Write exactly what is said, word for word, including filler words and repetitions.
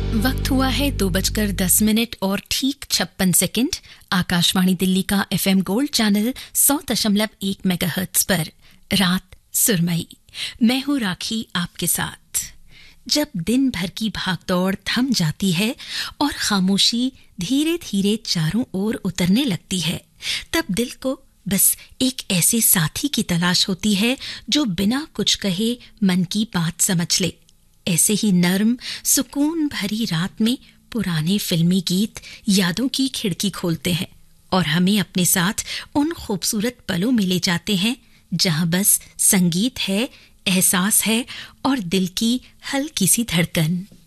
वक्त हुआ है दो बजकर दस मिनट और ठीक छप्पन सेकंड। आकाशवाणी दिल्ली का एफएम गोल्ड चैनल सौ दशमलव एक मेगाहर्ट्ज पर रात सुरमई। मैं हूं राखी आपके साथ। जब दिन भर की भागदौड़ थम जाती है और खामोशी धीरे धीरे चारों ओर उतरने लगती है, तब दिल को बस एक ऐसे साथी की तलाश होती है जो बिना कुछ कहे मन की बात समझ ले। ऐसे ही नर्म सुकून भरी रात में पुराने फिल्मी गीत यादों की खिड़की खोलते हैं और हमें अपने साथ उन खूबसूरत पलों में ले जाते हैं जहां बस संगीत है, एहसास है और दिल की हल्की सी धड़कन।